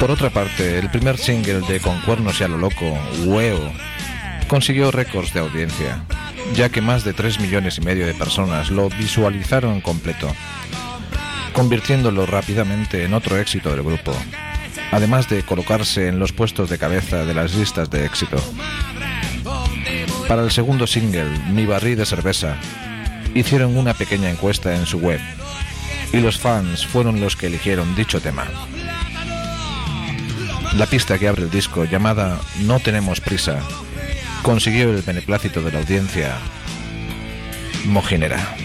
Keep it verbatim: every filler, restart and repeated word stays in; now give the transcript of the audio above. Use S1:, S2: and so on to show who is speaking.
S1: Por otra parte, el primer single de Con Cuernos y a lo Loco, Hueo, consiguió récords de audiencia, ya que más de tres millones y medio de personas lo visualizaron completo, convirtiéndolo rápidamente en otro éxito del grupo, además de colocarse en los puestos de cabeza de las listas de éxito. Para el segundo single, Mi barril de cerveza, hicieron una pequeña encuesta en su web, y los fans fueron los que eligieron dicho tema. La pista que abre el disco, llamada No tenemos prisa, consiguió el beneplácito de la audiencia mojinera.